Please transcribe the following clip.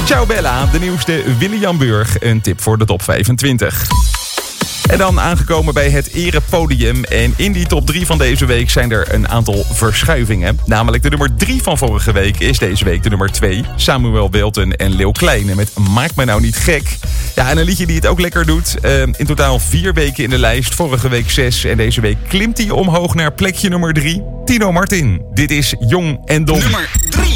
Ciao Bella, de nieuwste William Burg. Een tip voor de top 25. En dan aangekomen bij het erepodium. En in die top 3 van deze week zijn er een aantal verschuivingen. Namelijk de nummer 3 van vorige week is deze week de nummer 2. Samuel Welten en Leeuw Kleine met Maak me nou niet gek. Ja, en een liedje die het ook lekker doet. In totaal 4 weken in de lijst. Vorige week 6. En deze week klimt hij omhoog naar plekje nummer 3. Tino Martin. Dit is Jong en Dom. Nummer 3.